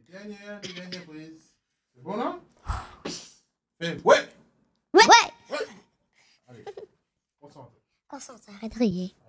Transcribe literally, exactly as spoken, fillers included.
Dernière, dernière prise. C'est bon, là? Fais ouais! Ouais! Ouais! Allez, concentre. Concentre, arrête de rier.